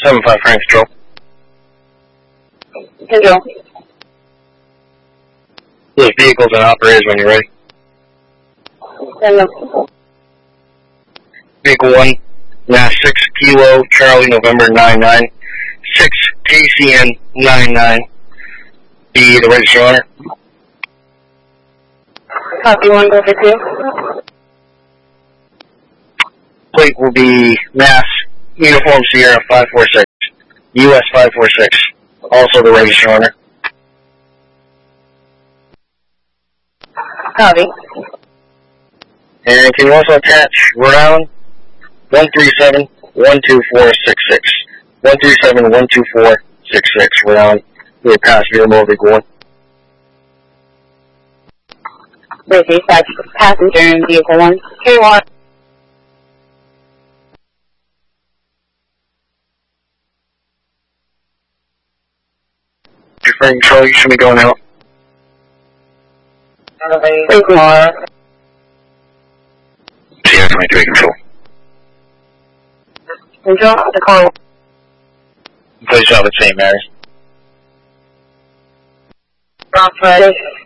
7-5 Frank Control. Control. Those vehicles and operators when you're ready. Vehicle 1, Mass 6 Kilo Charlie November 99, 6 KCN 99. Be the register owner. Copy 1, go for 2. Plate will be Mass Uniform Sierra 546, US 546. Also the register owner. Copy. And can you also attach Rhode Island 137-12466. 137-12466, Rhode Island. We're passenger mode vehicle 1. Wait, dispatch, passenger in vehicle 1. K1. Frank Control, you should be going out. Vehicle 1. Sierra 23 Control. Control, the call. Please job at St. Mary's. Friday.